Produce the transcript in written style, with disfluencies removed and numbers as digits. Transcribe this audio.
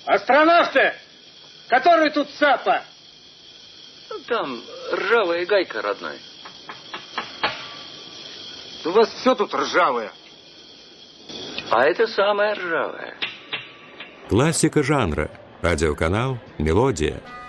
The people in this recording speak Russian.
Астронавты! Который тут ЦАПа? Там ржавая гайка, родной. У вас все тут ржавое. А это самое ржавое. Классика жанра. Радиоканал «Мелодия».